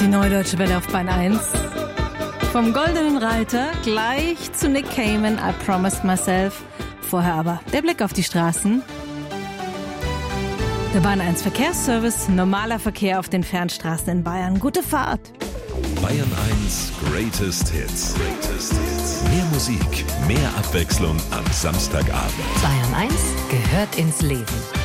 Die Neue Deutsche Welle auf Bahn 1. Vom Goldenen Reiter gleich zu Nick Cayman, I Promised Myself. Vorher aber der Blick auf die Straßen. Der Bahn 1 Verkehrsservice, normaler Verkehr auf den Fernstraßen in Bayern. Gute Fahrt. Bayern 1 Greatest Hits. Mehr Musik, mehr Abwechslung am Samstagabend. Bayern 1 gehört ins Leben.